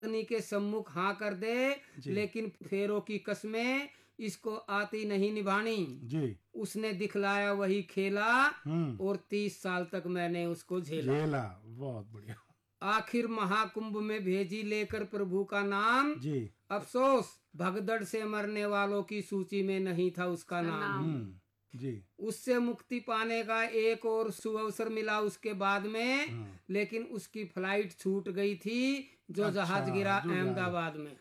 पत्नी के सम्मुख हाँ कर दे, लेकिन फेरों की कस्में इसको आती नहीं निभानी जी। उसने दिखलाया वही खेला और 30 साल तक मैंने उसको झेला। बहुत बढ़िया। आखिर महाकुंभ में भेजी लेकर प्रभु का नाम जी। अफसोस भगदड़ से मरने वालों की सूची में नहीं था उसका नाम जी। उससे मुक्ति पाने का एक और सुअवसर मिला उसके बाद में, लेकिन उसकी फ्लाइट छूट गई थी जो जहाज गिरा अहमदाबाद में।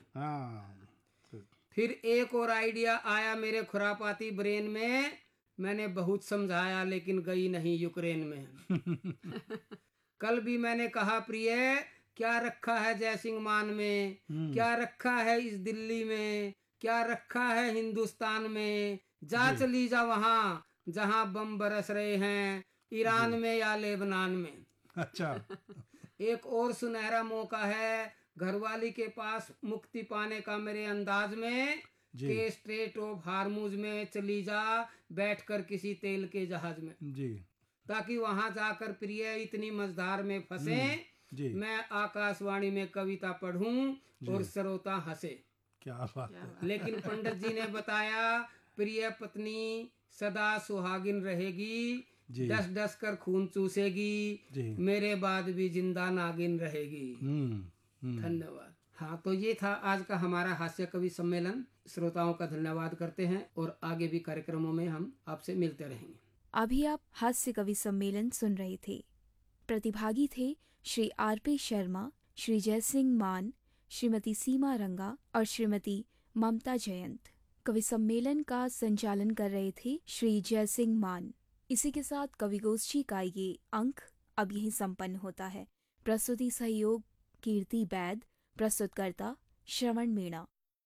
फिर एक और आइडिया आया मेरे खुरापाती ब्रेन में, मैंने बहुत समझाया लेकिन गई नहीं यूक्रेन में। कल भी मैंने कहा प्रिय क्या रखा है जयसिंह मान में, क्या रखा है इस दिल्ली में, क्या रखा है हिंदुस्तान में, जा चली जा वहाँ जहाँ बम बरस रहे हैं, ईरान में या लेबनान में। अच्छा। एक और सुनहरा मौका है घरवाली के पास मुक्ति पाने का मेरे अंदाज में, के स्ट्रेट ऑफ हार्मुज में चली जा बैठकर किसी तेल के जहाज में जी। ताकि वहां जाकर प्रिय इतनी मझधार में फंसे मैं आकाशवाणी में कविता पढ़ूं और श्रोता हंसे। क्या बात है। लेकिन पंडित जी ने बताया प्रिय पत्नी सदा सुहागिन रहेगी, डस डस कर खून चूसेगी, मेरे बाद भी जिंदा नागिन रहेगी। धन्यवाद। हाँ, तो ये था आज का हमारा हास्य कवि सम्मेलन। श्रोताओं का धन्यवाद करते हैं और आगे भी कार्यक्रमों में हम आपसे मिलते रहेंगे। अभी आप हास्य कवि सम्मेलन सुन रहे थे। प्रतिभागी थे श्री आर.पी. शर्मा, श्री जयसिंह मान, श्रीमती सीमा रंगा और श्रीमती ममता जयंत। कवि सम्मेलन का संचालन कर रहे थे श्री जयसिंह मान। इसी के साथ कवि गोष्ठी का ये अंक अब यहीं संपन्न होता है। प्रस्तुति सहयोग कीर्ति बैद, प्रस्तुतकर्ता श्रवण मीणा।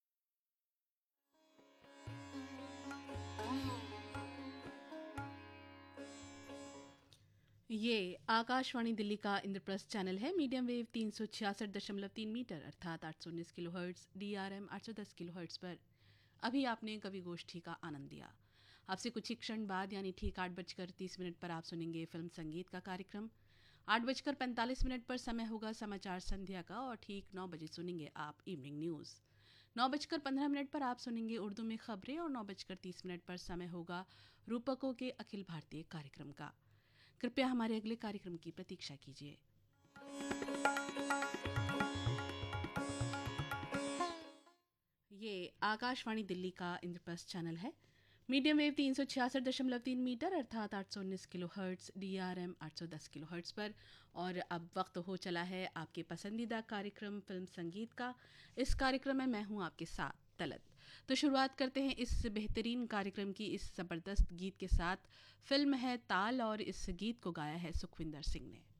ये आकाशवाणी दिल्ली का इंद्रप्रस्थ चैनल है। मीडियम वेव 366.3 मीटर अर्थात 819 किलोहर्ट्ज़, DRM 810 किलोहर्ट्ज़ पर अभी आपने कवि गोष्ठी का आनंद लिया। आपसे कुछ ही क्षण बाद यानी ठीक 8:30 पर आप सुनेंगे फिल्म संगीत का कार्यक्रम। 8:45 पर समय होगा समाचार संध्या का और ठीक 9 बजे सुनेंगे आप इवनिंग न्यूज़। 9:15 पर आप सुनेंगे उर्दू में खबरें और 9:30 पर समय होगा रूपकों के अखिल भारतीय कार्यक्रम का। कृपया हमारे अगले कार्यक्रम की प्रतीक्षा कीजिए। ये आकाशवाणी दिल्ली का इंद्रप्रस्थ चैनल है। मीडियम वेव 366.3 मीटर अर्थात 819 किलोहर्ट्ज़, DRM 810 किलोहर्ट्ज़ पर। और अब वक्त हो चला है आपके पसंदीदा कार्यक्रम फिल्म संगीत का। इस कार्यक्रम में मैं हूँ आपके साथ तलत। तो शुरुआत करते हैं इस बेहतरीन कार्यक्रम की इस ज़बरदस्त गीत के साथ। फिल्म है ताल और इस गीत को गाया है सुखविंदर सिंह ने।